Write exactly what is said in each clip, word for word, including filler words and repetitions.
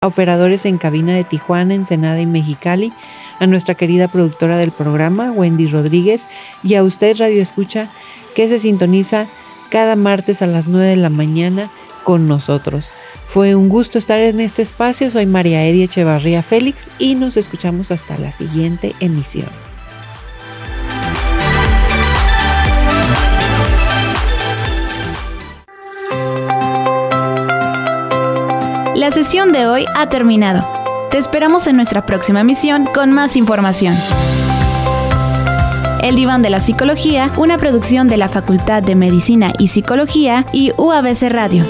a operadores en cabina de Tijuana, Ensenada y Mexicali, a nuestra querida productora del programa, Wendy Rodríguez, y a usted, Radio Escucha, que se sintoniza cada martes a las nueve de la mañana con nosotros. Fue un gusto estar en este espacio. Soy María Eddie Echevarría Félix y nos escuchamos hasta la siguiente emisión. La sesión de hoy ha terminado. Te esperamos en nuestra próxima emisión con más información. El Diván de la Psicología, una producción de la Facultad de Medicina y Psicología y U A B C Radio.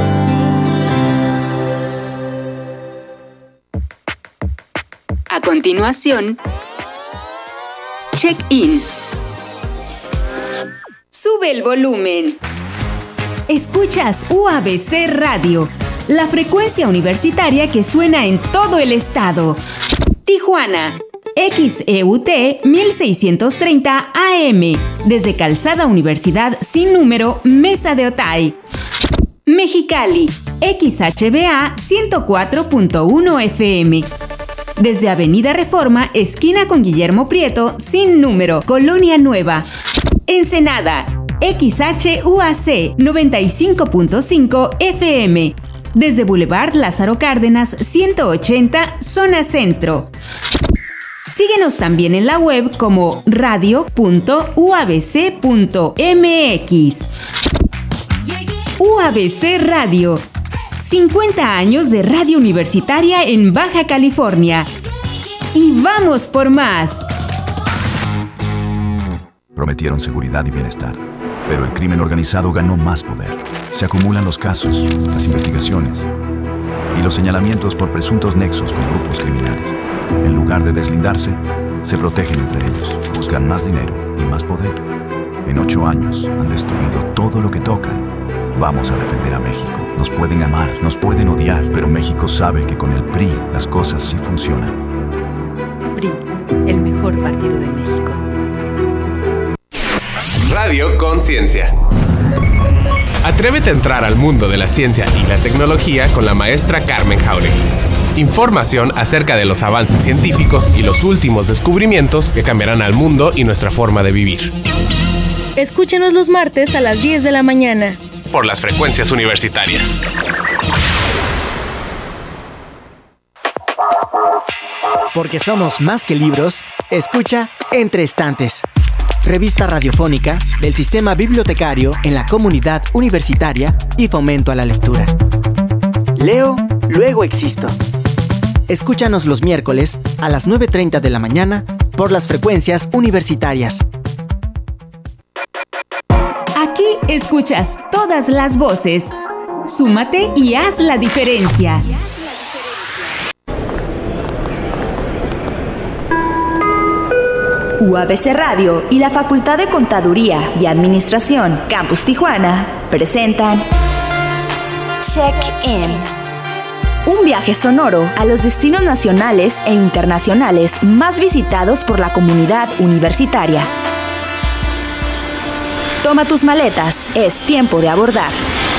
A continuación, Check-in. Sube el volumen. Escuchas U A B C Radio, la frecuencia universitaria que suena en todo el estado. Tijuana, X E U T mil seiscientos treinta A M, desde Calzada Universidad sin número, Mesa de Otay. Mexicali, X H B A ciento cuatro punto uno F M, desde Avenida Reforma, esquina con Guillermo Prieto, sin número, Colonia Nueva. Ensenada, X H U A C noventa y cinco punto cinco F M, desde Boulevard Lázaro Cárdenas ciento ochenta, zona centro. Síguenos también en la web como radio punto u a b c punto m x. U A B C Radio, cincuenta años de radio universitaria en Baja California. ¡Y vamos por más! Prometieron seguridad y bienestar, pero el crimen organizado ganó más poder. Se acumulan los casos, las investigaciones y los señalamientos por presuntos nexos con grupos criminales. En lugar de deslindarse, se protegen entre ellos, buscan más dinero y más poder. En ocho años han destruido todo lo que tocan. Vamos a defender a México. Nos pueden amar, nos pueden odiar, pero México sabe que con el P R I las cosas sí funcionan. P R I, el mejor partido de México. Radio Conciencia. Atrévete a entrar al mundo de la ciencia y la tecnología con la maestra Carmen Jauregui. Información acerca de los avances científicos y los últimos descubrimientos que cambiarán al mundo y nuestra forma de vivir. Escúchenos los martes a las diez de la mañana. Por las frecuencias universitarias. Porque somos más que libros, escucha Entre Estantes. Revista radiofónica del Sistema Bibliotecario en la Comunidad Universitaria y Fomento a la Lectura. Leo, luego existo. Escúchanos los miércoles a las nueve treinta de la mañana por las frecuencias universitarias. Aquí escuchas todas las voces. Súmate y haz la diferencia. U A B C Radio y la Facultad de Contaduría y Administración Campus Tijuana presentan Check-in. Un viaje sonoro a los destinos nacionales e internacionales más visitados por la comunidad universitaria. Toma tus maletas, es tiempo de abordar.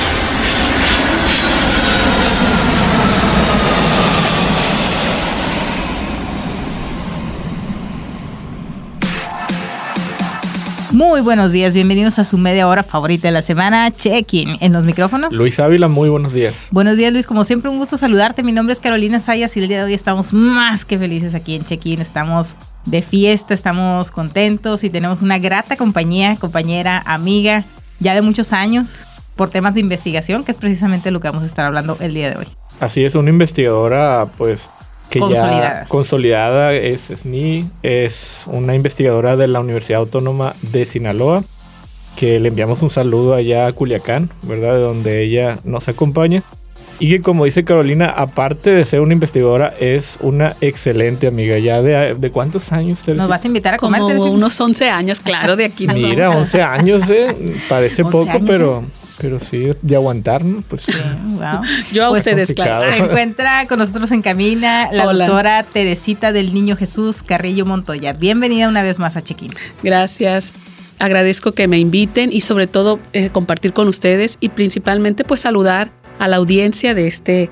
Muy buenos días, bienvenidos a su media hora favorita de la semana, Check-in. En los micrófonos, Luis Ávila, muy buenos días. Buenos días, Luis, como siempre un gusto saludarte. Mi nombre es Carolina Sayas y el día de hoy estamos más que felices aquí en Check-in. Estamos de fiesta, estamos contentos y tenemos una grata compañía, compañera, amiga, ya de muchos años, por temas de investigación, que es precisamente lo que vamos a estar hablando el día de hoy. Así es, una investigadora, pues, que consolidada. ya consolidada, es S N I, es una investigadora de la Universidad Autónoma de Sinaloa, que le enviamos un saludo allá a Culiacán, ¿verdad? De donde ella nos acompaña. Y que, como dice Carolina, aparte de ser una investigadora, es una excelente amiga. ¿Ya de, de cuántos años? Teresita? ¿Nos vas a invitar a comer, Como Teresita? unos once años, claro, de aquí. Mira, vamos a... once años, ¿eh? Parece poco, años, pero... ¿eh? Pero sí, de aguantar, ¿no? Pues sí. Wow. Yo a Pues, ustedes, claro. Se encuentra con nosotros en cabina la Hola. doctora Teresita del Niño Jesús Carrillo Montoya. Bienvenida una vez más a Check-in. Gracias. Agradezco que me inviten y sobre todo eh, compartir con ustedes y principalmente pues saludar a la audiencia de este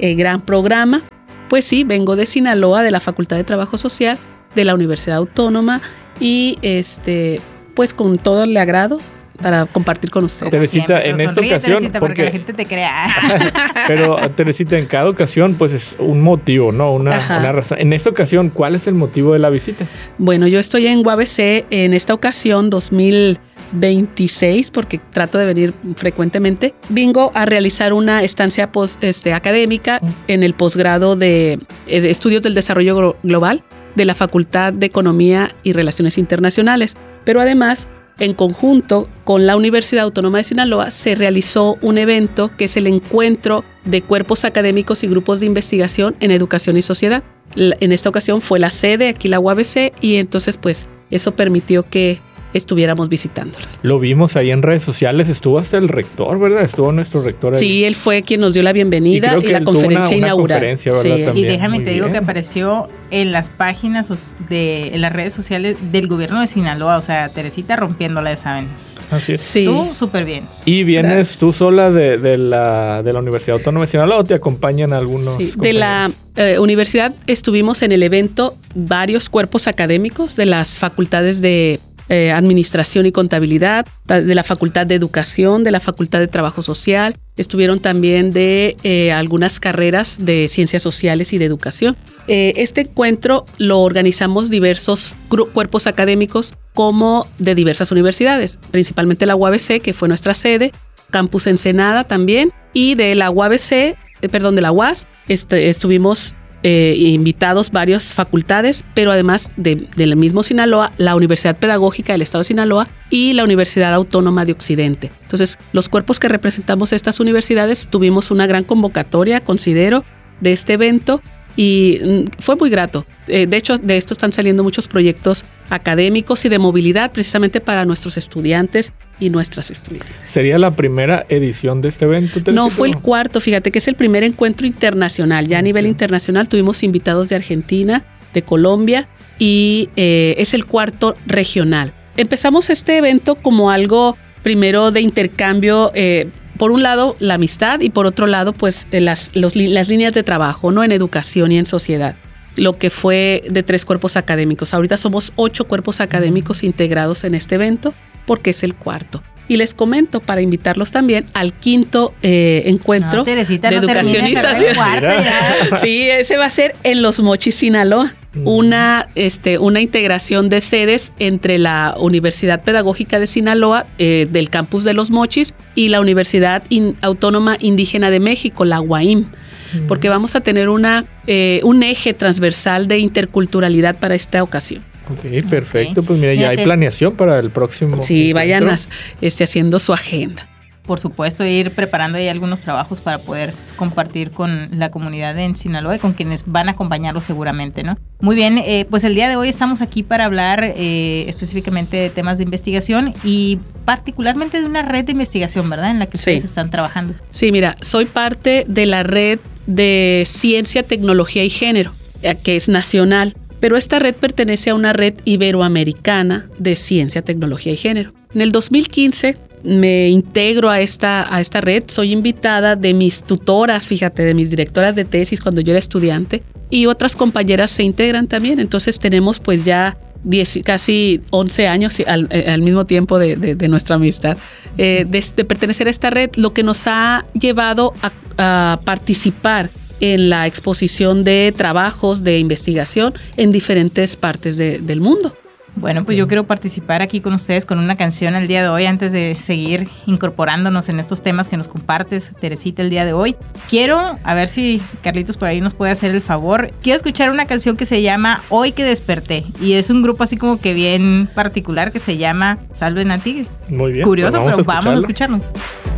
eh, gran programa. Pues sí, vengo de Sinaloa, de la Facultad de Trabajo Social, de la Universidad Autónoma y este, pues con todo el agrado para compartir con ustedes. Teresita, en esta ocasión, Teresita, porque para que la gente te crea. Pero Teresita, en cada ocasión, pues es un motivo, ¿no? Una, una razón. En esta ocasión, ¿cuál es el motivo de la visita? Bueno, yo estoy en U A B C en esta ocasión dos mil veintiséis, porque trato de venir frecuentemente. Vengo a realizar una estancia post, este, académica en el posgrado de, de Estudios del Desarrollo Global de la Facultad de Economía y Relaciones Internacionales. Pero además, en conjunto con la Universidad Autónoma de Sinaloa, se realizó un evento que es el encuentro de cuerpos académicos y grupos de investigación en educación y sociedad. En esta ocasión fue la sede, aquí la U A B C, y entonces pues eso permitió que estuviéramos visitándolos. Lo vimos ahí en redes sociales, estuvo hasta el rector, ¿verdad? Estuvo nuestro rector ahí. Sí, él fue quien nos dio la bienvenida y, y la conferencia una, una inaugural. Conferencia, ¿verdad? Sí. También. Y déjame Muy te digo bien. que apareció en las páginas de en las redes sociales del gobierno de Sinaloa, o sea, Teresita rompiéndola, ¿saben? Así es. Sí. Estuvo súper bien. ¿Y vienes Gracias. tú sola de, de, la, de la Universidad Autónoma de Sinaloa o te acompañan algunos? Sí, de la eh, universidad estuvimos en el evento varios cuerpos académicos de las facultades de eh, Administración y Contabilidad, de la Facultad de Educación, de la Facultad de Trabajo Social. Estuvieron también de eh, algunas carreras de Ciencias Sociales y de Educación. Eh, este encuentro lo organizamos diversos cuerpos académicos como de diversas universidades, principalmente la U A B C, que fue nuestra sede, Campus Ensenada también, y de la U A B C, eh, perdón, de la U A S, este, estuvimos eh, invitados varias facultades, pero además de, del mismo Sinaloa, la Universidad Pedagógica del Estado de Sinaloa y la Universidad Autónoma de Occidente. Entonces, los cuerpos que representamos estas universidades tuvimos una gran convocatoria, considero, de este evento, y fue muy grato. Eh, de hecho, de esto están saliendo muchos proyectos académicos y de movilidad precisamente para nuestros estudiantes y nuestras estudiantes. ¿Sería la primera edición de este evento? No, fue el cuarto, fíjate que es el primer encuentro internacional. Ya a nivel internacional tuvimos invitados de Argentina, de Colombia y eh, es el cuarto regional. Empezamos este evento como algo primero de intercambio, eh, por un lado la amistad y por otro lado pues las, los, las líneas de trabajo, ¿no? En educación y en sociedad, lo que fue de tres cuerpos académicos. Ahorita somos ocho cuerpos académicos integrados en este evento porque es el cuarto. Y les comento para invitarlos también al quinto eh, encuentro no, Teresita, de no educacionización. Cuarto, sí, ese va a ser en Los Mochis, Sinaloa. Mm. Una, este, una integración de sedes entre la Universidad Pedagógica de Sinaloa, eh, del campus de Los Mochis, y la Universidad In- Autónoma Indígena de México, la U A I M. Mm. Porque vamos a tener una, eh, un eje transversal de interculturalidad para esta ocasión. Ok, perfecto. Okay. Pues mira, ya hay planeación para el próximo. Sí, encuentro. Vayan a, este, haciendo su agenda. Por supuesto, ir preparando ahí algunos trabajos para poder compartir con la comunidad en Sinaloa y con quienes van a acompañarlos seguramente, ¿no? Muy bien, eh, pues el día de hoy estamos aquí para hablar eh, específicamente de temas de investigación y particularmente de una red de investigación, ¿verdad? En la que ustedes sí. están trabajando. Sí, mira, soy parte de la red de Ciencia, Tecnología y Género, que es nacional. Pero esta red pertenece a una red iberoamericana de ciencia, tecnología y género. En el dos mil quince me integro a esta, a esta red. Soy invitada de mis tutoras, fíjate, de mis directoras de tesis cuando yo era estudiante, y otras compañeras se integran también. Entonces tenemos pues ya diez, casi once años al, al mismo tiempo de, de, de nuestra amistad, eh, de, de pertenecer a esta red, lo que nos ha llevado a, a participar en la exposición de trabajos de investigación en diferentes partes de, del mundo. Bueno, pues yo quiero participar aquí con ustedes con una canción el día de hoy antes de seguir incorporándonos en estos temas que nos compartes, Teresita, el día de hoy. Quiero, a ver si Carlitos por ahí nos puede hacer el favor, quiero escuchar una canción que se llama Hoy que desperté y es un grupo así como que bien particular que se llama Salven a Tigre. Muy bien. Curioso, pues vamos pero a vamos a escucharlo.